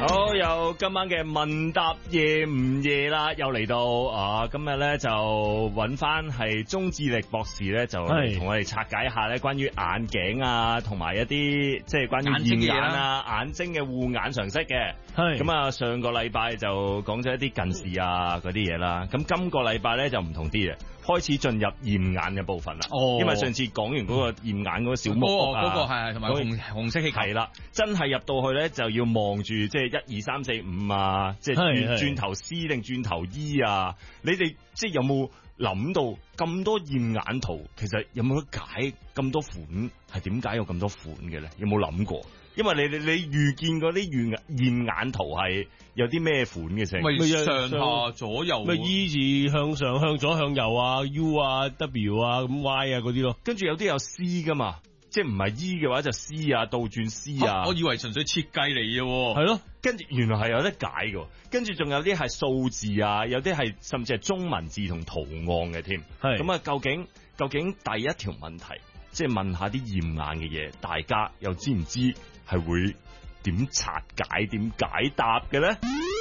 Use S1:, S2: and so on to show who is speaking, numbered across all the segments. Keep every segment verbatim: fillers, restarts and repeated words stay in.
S1: 好，有今晚嘅問答夜唔夜啦，又嚟到啊！今日咧就揾翻係鍾志力博士咧，就同我哋拆解一下咧關於眼鏡啊，同埋一啲即係關於驗眼啊、眼睛嘅護眼常識嘅。係咁啊，上個禮拜就講咗一啲近視啊嗰啲嘢啦。咁今個禮拜咧就唔同啲嘅，開始進入驗眼嘅部分啦。哦，因為上次講完嗰個驗眼嗰個小木屋啊，嗰、嗰個係同埋紅紅色氣球係啦，真係入到去咧就要望住即係一二三四五啊，即係轉轉頭 C 定轉頭 E 啊。你哋即係有冇諗到咁多驗眼圖？其實有冇得解咁多款？係點解有咁多款嘅咧？有冇諗過？因為你你你預見嗰啲驗驗眼圖係有啲咩款嘅先？
S2: 咪上下左右，
S3: 咪 E 字向上向左向右啊 ，U 啊 W 啊咁 Y 啊嗰啲咯。
S1: 跟住有啲有 C 噶嘛，即係唔係 E 嘅話就 C 啊，倒轉 C 啊。
S2: 我以為純粹設計嚟嘅，
S3: 係咯。
S1: 跟住原來係有得解嘅，跟住仲有啲係數字啊，有啲係甚至係中文字同圖案嘅添。係咁啊，究竟究竟第一條問題，即係問下啲驗眼嘅嘢，大家又知唔知係會點拆解、點解答嘅咧？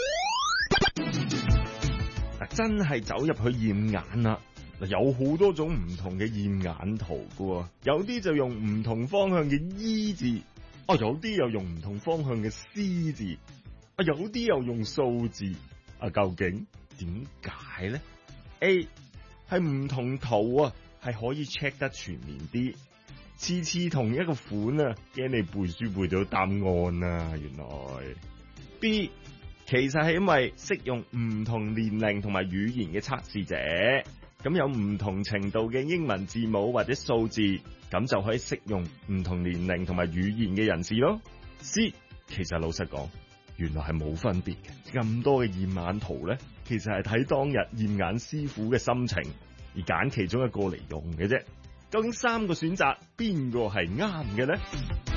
S1: 嗱，真係走入去驗眼啦！嗱，有好多種唔同嘅驗眼圖噶，有啲就用唔同方向嘅 E 字，啊，有啲又用唔同方向嘅 C 字，啊，有啲又用數字，啊，究竟點解咧 ？A 係唔同圖啊，係可以 check 得全面啲。次次同一個款啊，驚你背書背到答案啊！原來 B 其實係因為適用唔同年齡同埋語言嘅測試者，咁有唔同程度嘅英文字母或者數字，咁就可以適用唔同年齡同埋語言嘅人士咯。C 其實老實講，原來係冇分別嘅，咁多嘅驗眼圖咧，其實係睇當日驗眼師傅嘅心情而揀其中一個嚟用嘅啫。究竟三個選擇邊個係啱嘅咧？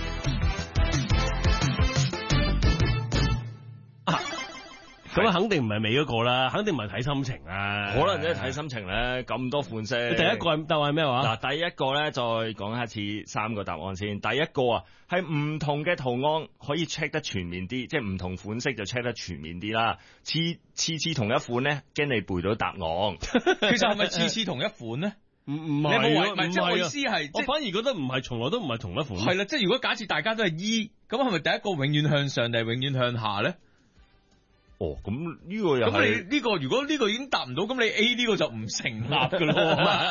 S3: 咁啊，肯定唔係尾嗰個啦，肯定唔係睇心情啊。
S1: 可能都係睇心情咧，咁多款式。
S3: 第一個答案係咩話？
S1: 嗱，第一個咧，再講一次三個答案先。第一個啊，係唔同嘅圖案可以 check 得全面啲，即係唔同款式就 check 得全面啲啦。次次次同一款咧，驚你背到答案。
S2: 其實係咪次次同一款咧？
S3: 唔唔係，
S2: 你冇係，即係我意思係，
S3: 我反而覺得唔係，從來都唔係同一款。
S2: 係啦，即係如果假設大家都係 E，咁係咪第一個永遠向上定係永遠向下咧？
S1: 哦，咁呢個又
S2: 咁你呢個如果呢個已經答唔到，咁你 A 呢個就唔成立噶咯。